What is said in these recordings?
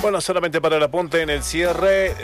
Bueno, solamente para el apunte en el cierre.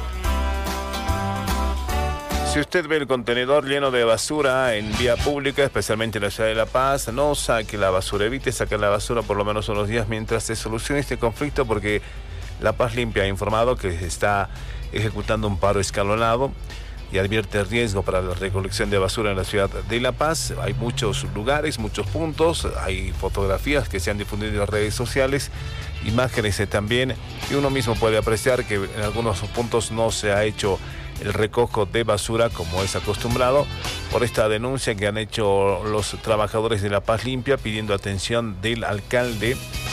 Si usted ve el contenedor lleno de basura en vía pública, especialmente en la ciudad de La Paz, no saque la basura, evite sacar la basura por lo menos unos días mientras se solucione este conflicto, porque La Paz Limpia ha informado que se está ejecutando un paro escalonado y advierte riesgo para la recolección de basura en la ciudad de La Paz. Hay muchos lugares, muchos puntos, hay fotografías que se han difundido en las redes sociales, imágenes también, y uno mismo puede apreciar que en algunos puntos no se ha hecho el recojo de basura como es acostumbrado, por esta denuncia que han hecho los trabajadores de La Paz Limpia pidiendo atención del alcalde.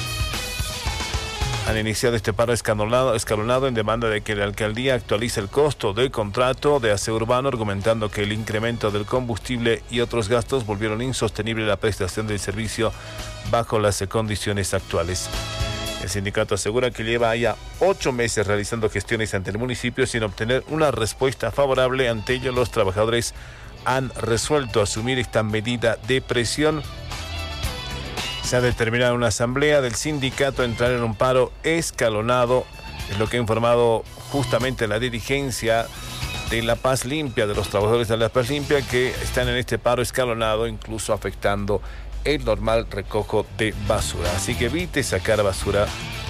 Han iniciado este paro escalonado en demanda de que la alcaldía actualice el costo del contrato de aseo urbano, argumentando que el incremento del combustible y otros gastos volvieron insostenible la prestación del servicio bajo las condiciones actuales. El sindicato asegura que lleva ya 8 meses realizando gestiones ante el municipio sin obtener una respuesta favorable. Ante ello, los trabajadores han resuelto asumir esta medida de presión. Se ha determinado una asamblea del sindicato entrar en un paro escalonado, es lo que ha informado justamente la dirigencia de La Paz Limpia, de los trabajadores de La Paz Limpia, que están en este paro escalonado, incluso afectando el normal recojo de basura. Así que evite sacar basura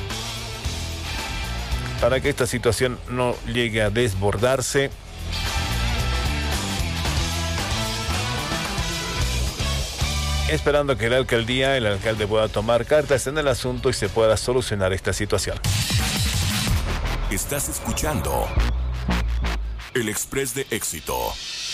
para que esta situación no llegue a desbordarse. Esperando que la alcaldía, el alcalde pueda tomar cartas en el asunto y se pueda solucionar esta situación. Estás escuchando El Express de Éxito.